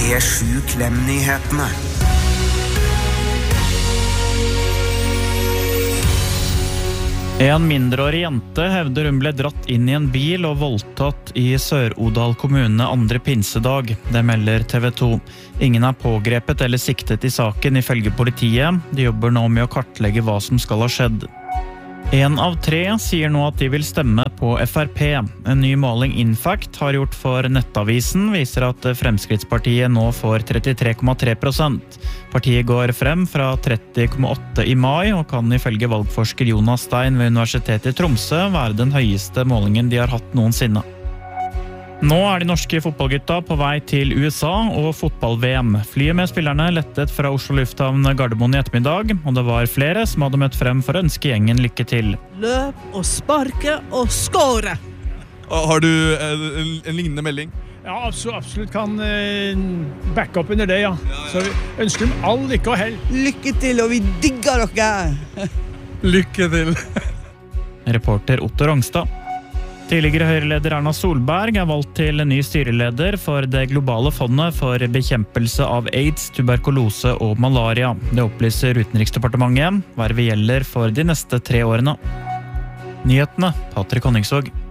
P7 Klem-nyhetene. En mindreårig jente hevder hun ble dratt inn i en bil og voldtatt i Sør-Odal kommune andre pinsedag. Det melder TV 2. Ingen er pågrepet eller siktet i saken ifølge politiet. De jobber nå med å kartlegge hva som skal ha skjedd. 1 av 3 sier nå at de vil stemme på FrP. En ny måling Infact har gjort for Nettavisen viser at Fremskrittspartiet nå får 33,3%. Partiet går frem fra 30,8% i mai og kan ifølge valgforsker Jonas Stein ved Universitetet i Tromsø være den høyeste målingen de har hatt noensinne. Nå er de norske fotballgutta på vei til USA og fotball-VM. Flyet med spillerne lettet fra Oslo Lufthavn Gardermoen i ettermiddag, og det var flere som hadde møtt frem for å ønske gjengen lykke til. Løp og sparke og skåre! Har du en lignende melding? Ja, absolutt kan backe opp under det, ja. Så vi ønsker dem all lykke og hell. Lykke til, og vi digger dere! Lykke til! Reporter Otto Rongstad. Tidligere Høyre-leder Erna Solberg er valgt til ny styreleder for det globale fondet for bekjempelse av AIDS, tuberkulose og malaria. Det opplyser Utenriksdepartementet. Vervet gjelder for de neste 3 årene. Nyhetene, Patrick Honningsvåg.